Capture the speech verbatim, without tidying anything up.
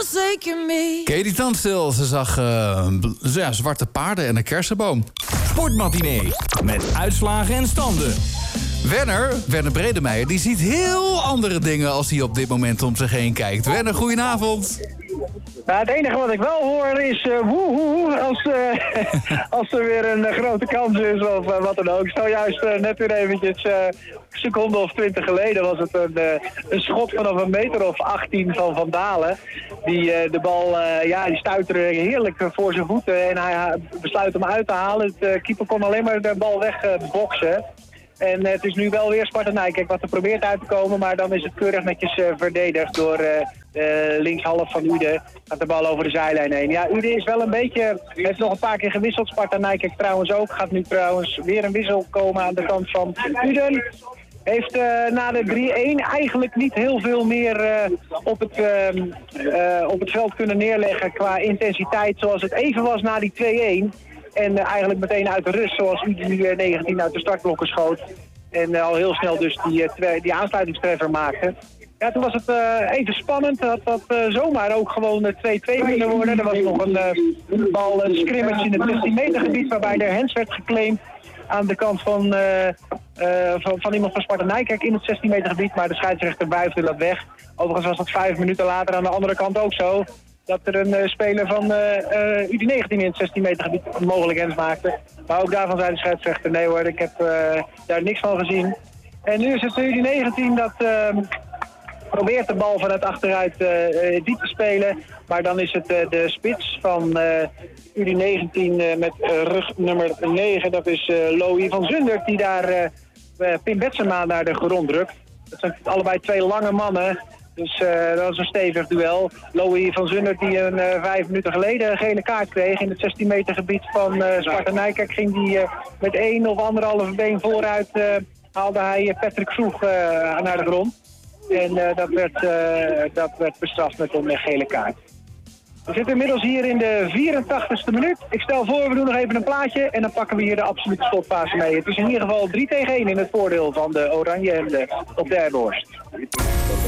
forsaken me. Katie Tunstall, ze zag uh, ja, zwarte paarden en een kersenboom. Sportmatinee, met uitslagen en standen. Werner, Werner Bredemeijer, die ziet heel andere dingen als hij op dit moment om zich heen kijkt. Werner, goedenavond. Nou, het enige wat ik wel hoor is uh, woehoe als, uh, als er weer een uh, grote kans is of uh, wat dan ook. Zojuist uh, net weer eventjes, uh, een seconde of twintig geleden was het een, uh, een schot vanaf een meter of achttien van Van Dalen. Die uh, de bal, uh, ja, die stuiterde heerlijk uh, voor zijn voeten en hij uh, besluit hem uit te halen. Het uh, keeper kon alleen maar de bal wegboksen. Uh, En uh, het is nu wel weer Sparta Nijkerk wat er probeert uit te komen, maar dan is het keurig netjes uh, verdedigd door uh, uh, linkshalf van Ude. Gaat de bal over de zijlijn heen. Ja, Ude is wel een beetje, heeft nog een paar keer gewisseld. Sparta Nijkerk trouwens ook. Gaat nu trouwens weer een wissel komen aan de kant van Uden. Heeft uh, na de drie-een eigenlijk niet heel veel meer uh, op, het, uh, uh, op het veld kunnen neerleggen qua intensiteit zoals het even was na die twee-een. En uh, eigenlijk meteen uit de rust, zoals U negentien uit de startblokken schoot. En uh, al heel snel dus die, uh, twee, die aansluitingstreffer maakte. Ja, toen was het uh, even spannend. Dat dat uh, zomaar ook gewoon twee-twee kunnen worden. Er was nog een uh, bal, een scrimmage in het zestien meter gebied waarbij er hens werd geclaimd aan de kant van, uh, uh, van, van iemand van Sparta Nijkerk in het zestien meter gebied. Maar de scheidsrechter wuifde dat weg. Overigens was dat vijf minuten later aan de andere kant ook zo. Dat er een uh, speler van uh, uh, U negentien in het zestien meter gebied mogelijk hens maakte. Maar ook daarvan zei de scheidsrechter, nee hoor, ik heb uh, daar niks van gezien. En nu is het U negentien dat uh, probeert de bal vanuit achteruit uh, diep te spelen. Maar dan is het uh, de spits van uh, U negentien uh, met uh, rug nummer negen. Dat is uh, Louis van Zundert die daar uh, uh, Pim Betsema naar de grond drukt. Dat zijn allebei twee lange mannen. Dus uh, dat was een stevig duel. Louis van Zundert die een uh, vijf minuten geleden een gele kaart kreeg in het zestien meter gebied van uh, Sparta Nijkerk. Ging die uh, met één of anderhalve been vooruit, uh, haalde hij Patrick Vroeg uh, naar de grond. En uh, dat, werd, uh, dat werd bestraft met een uh, gele kaart. We zitten inmiddels hier in de vierentachtigste minuut. Ik stel voor, we doen nog even een plaatje en dan pakken we hier de absolute slotfase mee. Het is in ieder geval drie tegen één in het voordeel van de Oranje en de op de Erborst.